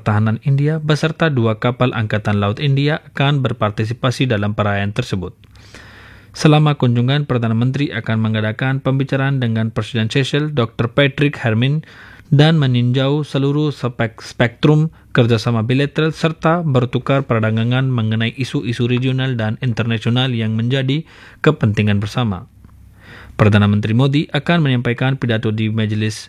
Pertahanan India beserta 2 kapal Angkatan Laut India akan berpartisipasi dalam perayaan tersebut. Selama kunjungan, Perdana Menteri akan mengadakan pembicaraan dengan Presiden Seychelles Dr. Patrick Hermin dan meninjau seluruh spektrum kerjasama bilateral serta bertukar perdagangan mengenai isu-isu regional dan internasional yang menjadi kepentingan bersama. Perdana Menteri Modi akan menyampaikan pidato di Majelis